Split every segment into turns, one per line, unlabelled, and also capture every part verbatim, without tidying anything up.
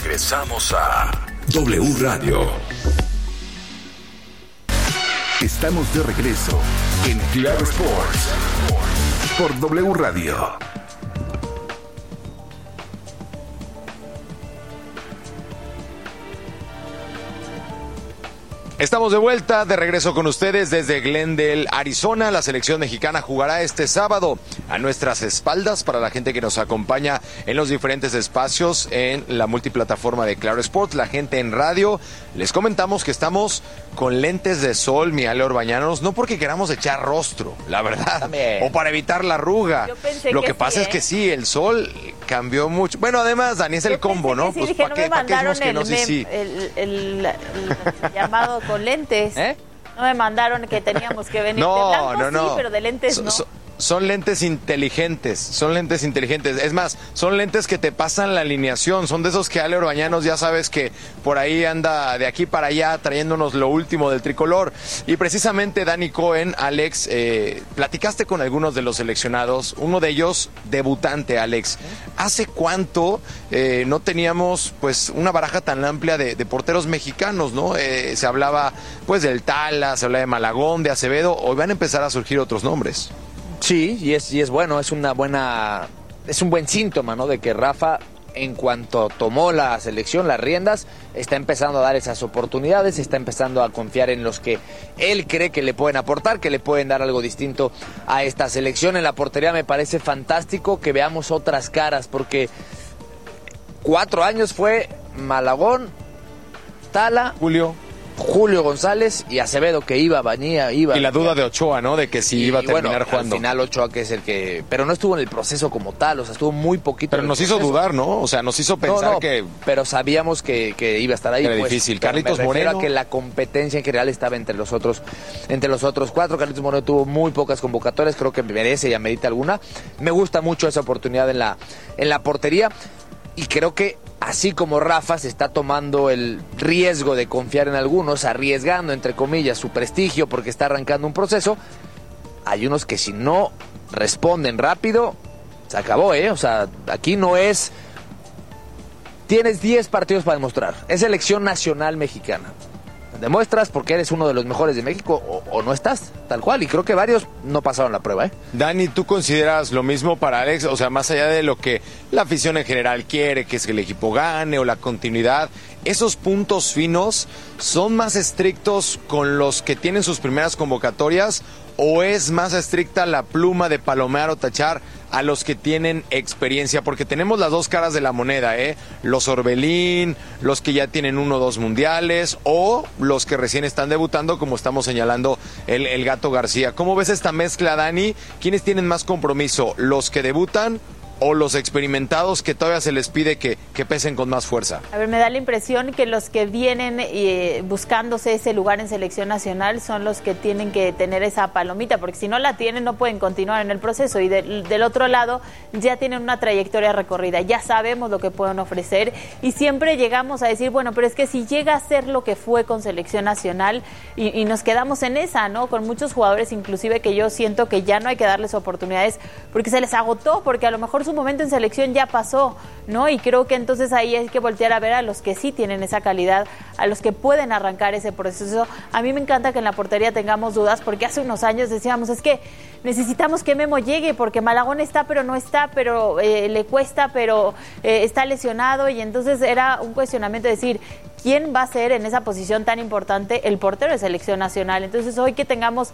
Regresamos a W Radio. Estamos de regreso en Claro Sports por W Radio.
Estamos de vuelta, de regreso con ustedes desde Glendale, Arizona. La selección mexicana jugará este sábado a nuestras espaldas para la gente que nos acompaña en los diferentes espacios en la multiplataforma de Claro Sports, la gente en radio. Les comentamos que estamos con lentes de sol, mi Ale Orbañanos, no porque queramos echar rostro, la verdad, También. o para evitar la arruga. Lo que, que pasa sí, es ¿eh? que sí, el sol cambió mucho. Bueno, además, Dani, es Yo el combo, ¿no?
Sí,
pues
dije,
¿para
no
qué,
me mandaron
que
el,
no? Sí, sí.
el, el, el, el llamado con lentes. ¿Eh? No me mandaron que teníamos que venir
no,
de blanco,
no, no.
sí, pero de lentes
so,
no.
So, Son lentes inteligentes, son lentes inteligentes. Es más, son lentes que te pasan la alineación. Son de esos que Ale Orbañanos ya sabes que por ahí anda de aquí para allá trayéndonos lo último del tricolor. Y precisamente Dani Cohen, Alex, eh, platicaste con algunos de los seleccionados. Uno de ellos, debutante, Alex. ¿Hace cuánto eh, no teníamos pues una baraja tan amplia de, de porteros mexicanos, no? Eh, se hablaba pues del Tala, se hablaba de Malagón, de Acevedo. Hoy van a empezar a surgir otros nombres.
Sí, y es, y es bueno, es una buena, es un buen síntoma, ¿no? De que Rafa, en cuanto tomó la selección, las riendas, está empezando a dar esas oportunidades, está empezando a confiar en los que él cree que le pueden aportar, que le pueden dar algo distinto a esta selección. En la portería me parece fantástico que veamos otras caras, porque cuatro años fue Malagón, Tala,
Julio.
Julio González y Acevedo, que iba, venía, iba.
Y la duda de Ochoa, ¿no? De que si
y,
iba a terminar
bueno,
jugando.
Al final Ochoa, que es el que... Pero no estuvo en el proceso como tal, o sea, estuvo muy poquito.
Pero nos hizo dudar, ¿no? O sea, nos hizo pensar
no, no,
que...
Pero sabíamos que, que iba a estar ahí.
Era
pues,
difícil. Carlitos
me
Moreno.
A que la competencia en general estaba entre los otros entre los otros cuatro. Carlitos Moreno tuvo muy pocas convocatorias, creo que merece y amerita alguna. Me gusta mucho esa oportunidad en la, en la portería. Y creo que así como Rafa se está tomando el riesgo de confiar en algunos, arriesgando, entre comillas, su prestigio porque está arrancando un proceso, hay unos que si no responden rápido, se acabó, ¿eh? O sea, aquí no es... Tienes diez partidos para demostrar. Es selección nacional mexicana. Demuestras porque eres uno de los mejores de México o, o no estás, tal cual. Y creo que varios no pasaron la prueba, ¿eh?
Dani, ¿tú consideras lo mismo para Alex? O sea, más allá de lo que la afición en general quiere, que es que el equipo gane o la continuidad, ¿esos puntos finos son más estrictos con los que tienen sus primeras convocatorias o es más estricta la pluma de palomear o tachar a los que tienen experiencia? Porque tenemos las dos caras de la moneda, ¿eh? Los Orbelín, los que ya tienen uno o dos mundiales, o los que recién están debutando, como estamos señalando el, el Gato García. ¿Cómo ves esta mezcla, Dani? ¿Quiénes tienen más compromiso? ¿Los que debutan o los experimentados que todavía se les pide que, que pesen con más fuerza?
A ver, me da la impresión que los que vienen eh, buscándose ese lugar en selección nacional son los que tienen que tener esa palomita, porque si no la tienen no pueden continuar en el proceso, y de, del otro lado ya tienen una trayectoria recorrida, ya sabemos lo que pueden ofrecer y siempre llegamos a decir, bueno, pero es que si llega a ser lo que fue con selección nacional y, y nos quedamos en esa, ¿no? Con muchos jugadores inclusive que yo siento que ya no hay que darles oportunidades porque se les agotó, porque a lo mejor su momento en selección ya pasó, ¿no? Y creo que entonces ahí hay que voltear a ver a los que sí tienen esa calidad, a los que pueden arrancar ese proceso. A mí me encanta que en la portería tengamos dudas, porque hace unos años decíamos, es que necesitamos que Memo llegue, porque Malagón está, pero no está, pero eh, le cuesta, pero eh, está lesionado, y entonces era un cuestionamiento de decir, ¿quién va a ser en esa posición tan importante el portero de selección nacional? Entonces hoy que tengamos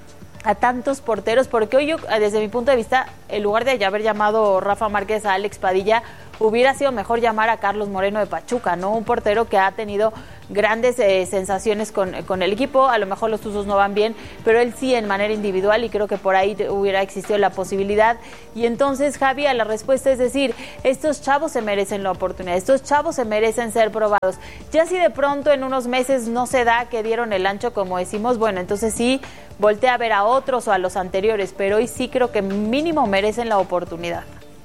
a tantos porteros, porque hoy yo, desde mi punto de vista, en lugar de haber llamado Rafa Márquez a Alex Padilla, hubiera sido mejor llamar a Carlos Moreno de Pachuca, ¿no? Un portero que ha tenido grandes eh, sensaciones con, con el equipo. A lo mejor los Tuzos no van bien, pero él sí en manera individual, y creo que por ahí hubiera existido la posibilidad. Y entonces, Javi, la respuesta es decir, estos chavos se merecen la oportunidad, estos chavos se merecen ser probados. Ya si de pronto en unos meses no se da que dieron el ancho, como decimos, bueno, entonces sí, voltea a ver a otros o a los anteriores, pero hoy sí creo que mínimo merecen la oportunidad.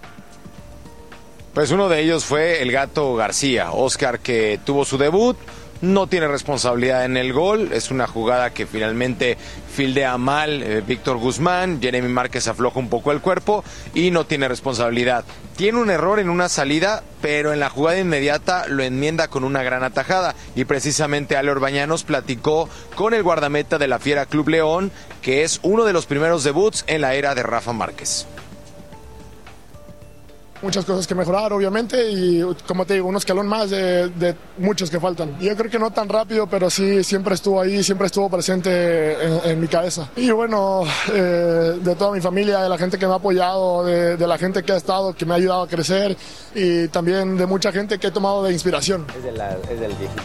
Pues uno de ellos fue el Gato García, Oscar, que tuvo su debut, no tiene responsabilidad en el gol, es una jugada que finalmente fildea mal eh, Víctor Guzmán, Jeremy Márquez afloja un poco el cuerpo y no tiene responsabilidad. Tiene un error en una salida, pero en la jugada inmediata lo enmienda con una gran atajada, y precisamente Ale Orbañanos platicó con el guardameta de la Fiera Club León, que es uno de los primeros debuts en la era de Rafa Márquez.
Muchas cosas que mejorar, obviamente, y como te digo, un escalón más de, de muchos que faltan. Yo creo que no tan rápido, pero sí siempre estuvo ahí, siempre estuvo presente en, en mi cabeza. Y bueno, eh, de toda mi familia, de la gente que me ha apoyado, de, de la gente que ha estado, que me ha ayudado a crecer, y también de mucha gente que he tomado de inspiración.
Es, de la, es del viejito.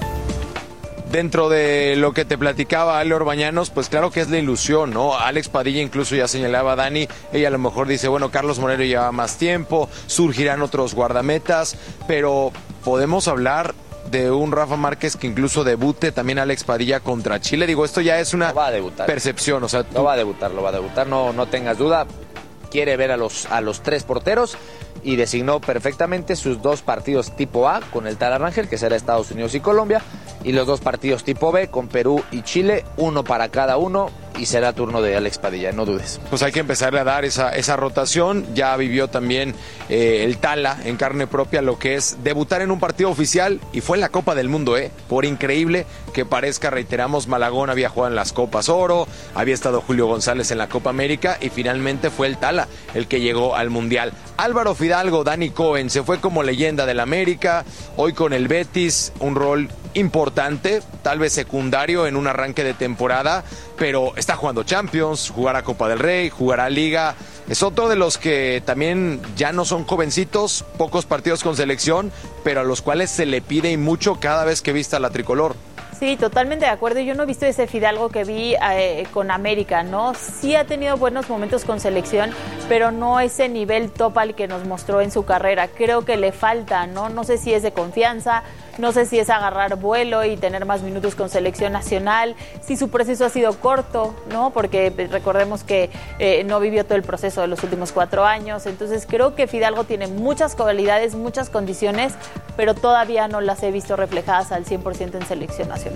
Dentro de lo que te platicaba Ale Orbañanos, pues claro que es la ilusión, ¿no? Alex Padilla incluso ya señalaba a Dani, ella a lo mejor dice, bueno, Carlos Moreno lleva más tiempo, surgirán otros guardametas, pero podemos hablar de un Rafa Márquez que incluso debute también Alex Padilla contra Chile. Digo, esto ya es una
no va a debutar.
percepción, o sea, tú...
Lo va a debutar, lo va a debutar, no, no tengas duda. Quiere ver a los, a los tres porteros y designó perfectamente sus dos partidos tipo A con el Tala Rangel, que será Estados Unidos y Colombia, y los dos partidos tipo B con Perú y Chile, uno para cada uno, y será turno de Alex Padilla, no dudes.
Pues hay que empezarle a dar esa, esa rotación. Ya vivió también eh, el Tala en carne propia lo que es debutar en un partido oficial, y fue en la Copa del Mundo, ¿eh? Por increíble que parezca, reiteramos, Malagón había jugado en las Copas Oro, había estado Julio González en la Copa América, y finalmente fue el Tala el que llegó al Mundial. Álvaro Fidalgo, Dani Cohen, se fue como leyenda del América, hoy con el Betis, un rol importante, tal vez secundario en un arranque de temporada, pero está jugando Champions, jugará Copa del Rey, jugará Liga. Es otro de los que también ya no son jovencitos, pocos partidos con selección, pero a los cuales se le pide y mucho cada vez que vista la tricolor.
Sí, totalmente de acuerdo. Yo no he visto ese Fidalgo que vi eh, con América, ¿no? Sí ha tenido buenos momentos con selección, pero no ese nivel top al que nos mostró en su carrera. Creo que le falta, ¿no? No sé si es de confianza, no sé si es agarrar vuelo y tener más minutos con selección nacional, si su proceso ha sido corto, ¿no? Porque recordemos que eh, no vivió todo el proceso de los últimos cuatro años. Entonces creo que Fidalgo tiene muchas cualidades, muchas condiciones, pero todavía no las he visto reflejadas al cien por ciento en selección nacional.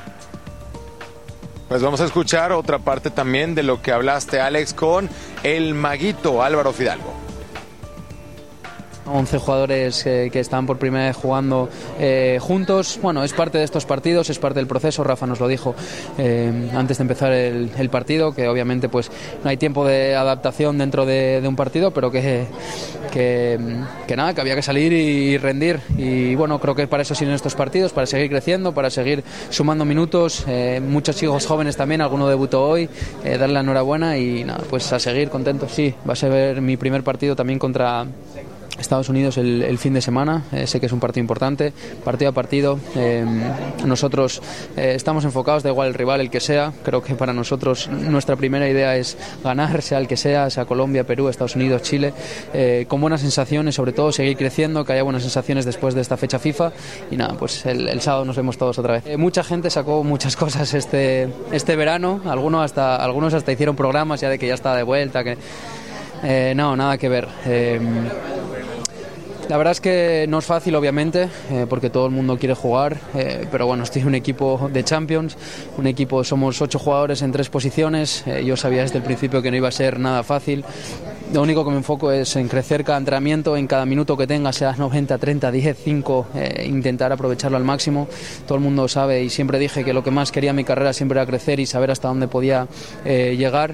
Pues vamos a escuchar otra parte también de lo que hablaste, Alex, con el maguito Álvaro Fidalgo.
once jugadores eh, que están por primera vez jugando eh, juntos. Bueno, es parte de estos partidos, es parte del proceso. Rafa nos lo dijo eh, antes de empezar el, el partido, que obviamente pues no hay tiempo de adaptación dentro de, de un partido, pero que, que, que nada, que había que salir y rendir. Y bueno, creo que para eso sirven estos partidos, para seguir creciendo, para seguir sumando minutos. Eh, muchos chicos jóvenes también, alguno debutó hoy, eh, darle la enhorabuena y nada, pues a seguir contentos. Sí, va a ser mi primer partido también contra Estados Unidos el, el fin de semana. Eh, sé que es un partido importante, partido a partido. Eh, nosotros eh, estamos enfocados, da igual el rival, el que sea. Creo que para nosotros nuestra primera idea es ganar, sea el que sea, sea Colombia, Perú, Estados Unidos, Chile, eh, con buenas sensaciones, sobre todo seguir creciendo, que haya buenas sensaciones después de esta fecha FIFA. Y nada, pues el, el sábado nos vemos todos otra vez. Eh, mucha gente sacó muchas cosas este, este verano, algunos hasta, algunos hasta hicieron programas ya de que ya está de vuelta, que eh, no, nada que ver. Eh, La verdad es que no es fácil, obviamente, eh, porque todo el mundo quiere jugar, eh, pero bueno, estoy en un equipo de Champions, un equipo, somos ocho jugadores en tres posiciones. Eh, yo sabía desde el principio que no iba a ser nada fácil. Lo único que me enfoco es en crecer cada entrenamiento, en cada minuto que tenga, sea noventa, treinta, diez, cinco, eh, intentar aprovecharlo al máximo. Todo el mundo sabe, y siempre dije que lo que más quería en mi carrera siempre era crecer y saber hasta dónde podía eh, llegar.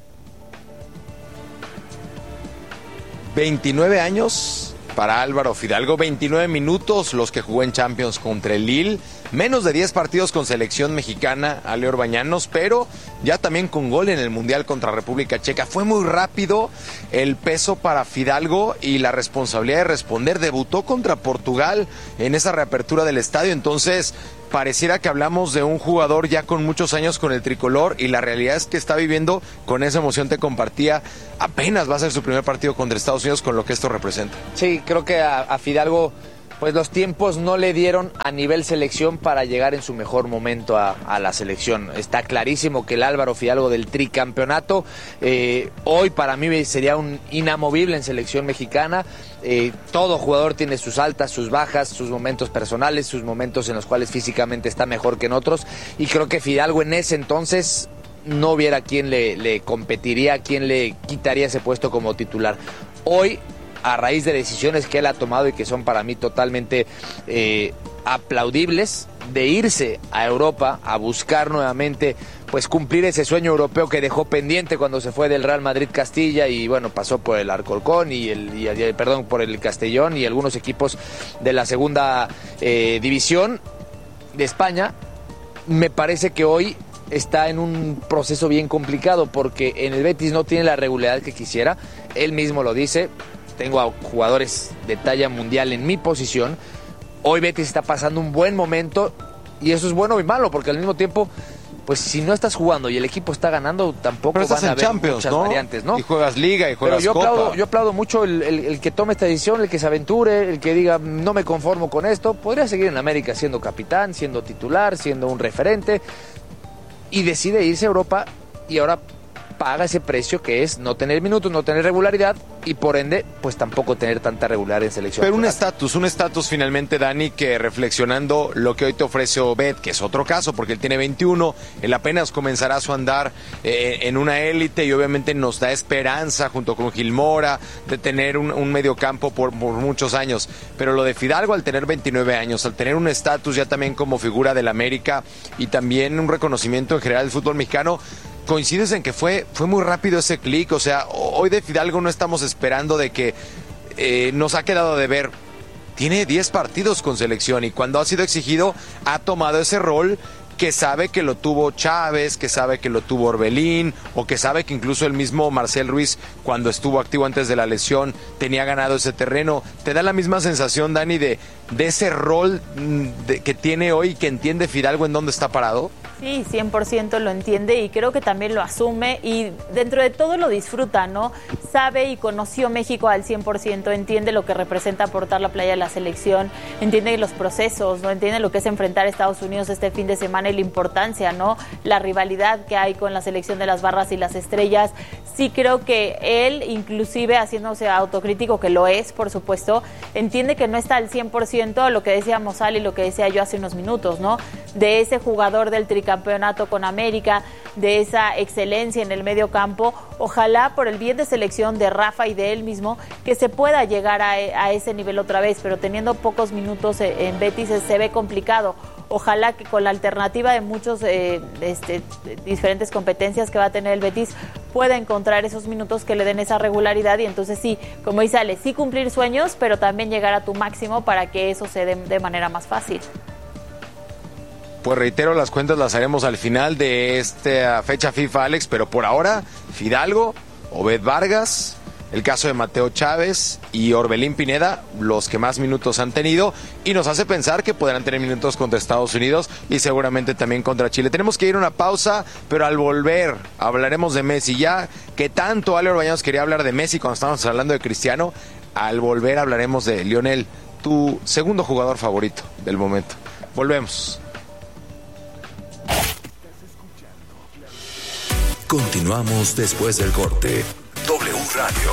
veintinueve años para Álvaro Fidalgo, veintinueve minutos los que jugó en Champions contra el Lille, menos de diez partidos con selección mexicana, Ale Orbañanos, pero ya también con gol en el Mundial contra República Checa. Fue muy rápido el peso para Fidalgo y la responsabilidad de responder. Debutó contra Portugal en esa reapertura del estadio, entonces pareciera que hablamos de un jugador ya con muchos años con el tricolor, y la realidad es que está viviendo con esa emoción. Te compartía, apenas va a ser su primer partido contra Estados Unidos, con lo que esto representa.
Sí, creo que a, a Fidalgo pues los tiempos no le dieron a nivel selección para llegar en su mejor momento a, a la selección. Está clarísimo que el Álvaro Fidalgo del tricampeonato eh, hoy para mí sería un inamovible en selección mexicana. Eh, todo jugador tiene sus altas, sus bajas, sus momentos personales, sus momentos en los cuales físicamente está mejor que en otros, y creo que Fidalgo en ese entonces no hubiera quien le, le competiría, quien le quitaría ese puesto como titular. Hoy, a raíz de decisiones que él ha tomado y que son para mí totalmente eh, aplaudibles, de irse a Europa a buscar nuevamente pues cumplir ese sueño europeo que dejó pendiente cuando se fue del Real Madrid Castilla, y bueno, pasó por el Alcorcón y el, y el perdón, por el Castellón y algunos equipos de la segunda eh, división de España. Me parece que hoy está en un proceso bien complicado porque en el Betis no tiene la regularidad que quisiera. Él mismo lo dice: tengo a jugadores de talla mundial en mi posición. Hoy Betis está pasando un buen momento, y eso es bueno y malo, porque al mismo tiempo, pues si no estás jugando y el equipo está ganando, tampoco
pero
van a haber
Champions,
muchas
¿no?
variantes, ¿no?
Y juegas Liga y juegas
Pero yo
Copa.
aplaudo, yo aplaudo mucho el, el, el que tome esta decisión, el que se aventure, el que diga no me conformo con esto. Podría seguir en América siendo capitán, siendo titular, siendo un referente, y decide irse a Europa, y ahora paga ese precio que es no tener minutos, no tener regularidad, y por ende, pues tampoco tener tanta regularidad en selección.
Pero un estatus, un estatus finalmente, Dani, que reflexionando lo que hoy te ofrece Obed, que es otro caso, porque él tiene veintiuno, él apenas comenzará su andar eh, en una élite, y obviamente nos da esperanza, junto con Gilmora, de tener un, un mediocampo por, por muchos años. Pero lo de Fidalgo, al tener veintinueve años, al tener un estatus ya también como figura del América, y también un reconocimiento en general del fútbol mexicano, coincides en que fue, fue muy rápido ese clic. O sea, hoy de Fidalgo no estamos esperando de que eh, nos ha quedado de ver. Tiene diez partidos con selección, y cuando ha sido exigido ha tomado ese rol que sabe que lo tuvo Chávez, que sabe que lo tuvo Orbelín, o que sabe que incluso el mismo Marcel Ruiz, cuando estuvo activo antes de la lesión, tenía ganado ese terreno. ¿Te da la misma sensación, Dani, de, de ese rol de, que tiene hoy, que entiende Fidalgo en dónde está parado?
Sí, cien por ciento lo entiende, y creo que también lo asume, y dentro de todo lo disfruta, ¿no? Sabe y conoció México al cien por ciento, entiende lo que representa portar la playa de la selección, entiende los procesos, ¿no? Entiende lo que es enfrentar a Estados Unidos este fin de semana y la importancia, ¿no? La rivalidad que hay con la selección de las barras y las estrellas. Sí creo que él, inclusive haciéndose autocrítico, que lo es, por supuesto, entiende que no está al cien por ciento, lo que decíamos Ali y lo que decía yo hace unos minutos, ¿no? De ese jugador del tricampeonato con América, de esa excelencia en el medio campo. Ojalá, por el bien de selección de Rafa y de él mismo, que se pueda llegar a, a ese nivel otra vez, pero teniendo pocos minutos en Betis se ve complicado. Ojalá que con la alternativa de muchos eh, este, diferentes competencias que va a tener el Betis, pueda encontrar esos minutos que le den esa regularidad, y entonces sí, como dice Ale, sí cumplir sueños, pero también llegar a tu máximo para que eso se dé de manera más fácil.
Pues reitero, las cuentas las haremos al final de esta fecha FIFA, Alex, pero por ahora, Fidalgo, Obed Vargas, el caso de Mateo Chávez y Orbelín Pineda, los que más minutos han tenido, y nos hace pensar que podrán tener minutos contra Estados Unidos y seguramente también contra Chile. Tenemos que ir a una pausa, pero al volver hablaremos de Messi. Ya que tanto Ale Orbañanos quería hablar de Messi cuando estábamos hablando de Cristiano, al volver hablaremos de Lionel, tu segundo jugador favorito del momento. Volvemos.
Continuamos después del corte. W Radio.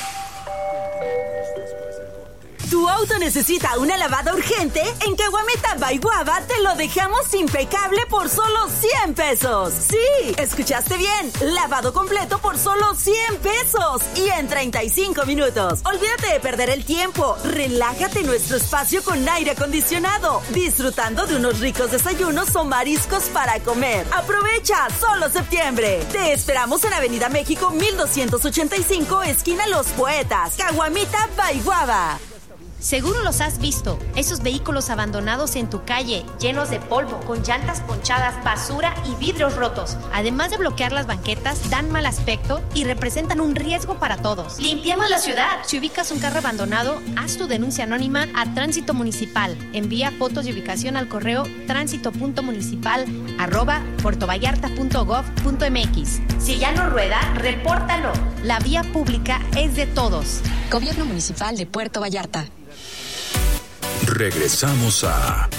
¿Tu auto necesita una lavada urgente? En Caguamita by Guava te lo dejamos impecable por solo cien pesos. Sí, escuchaste bien. Lavado completo por solo cien pesos y en treinta y cinco minutos. Olvídate de perder el tiempo. Relájate en nuestro espacio con aire acondicionado, disfrutando de unos ricos desayunos o mariscos para comer. Aprovecha, solo septiembre. Te esperamos en Avenida México mil doscientos ochenta y cinco, esquina Los Poetas, Caguamita by Guava.
Seguro los has visto, esos vehículos abandonados en tu calle, llenos de polvo, con llantas ponchadas, basura y vidrios rotos. Además de bloquear las banquetas, dan mal aspecto y representan un riesgo para todos. ¡Limpiemos la ciudad! Si ubicas un carro abandonado, haz tu denuncia anónima a Tránsito Municipal. Envía fotos de ubicación al correo tránsito punto municipal arroba puertovallarta punto gov punto mx. Si ya no rueda, repórtalo. La vía pública es de todos.
Gobierno Municipal de Puerto Vallarta.
Regresamos a